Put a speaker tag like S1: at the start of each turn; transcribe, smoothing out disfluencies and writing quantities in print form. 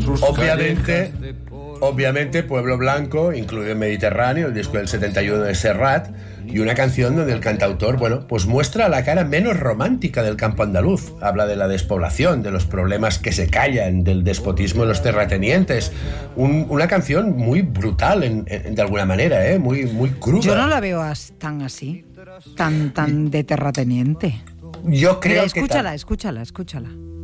S1: Obviamente Pueblo Blanco, incluido en Mediterráneo, el disco del 71 de Serrat, y una canción donde el cantautor, pues muestra la cara menos romántica del campo andaluz. Habla de la despoblación, de los problemas que se callan, del despotismo de los terratenientes. Una canción muy brutal, de alguna manera, muy, muy cruda.
S2: Yo no la veo tan así, tan de terrateniente.
S1: Yo creo
S2: Mira,
S1: que...
S2: escúchala.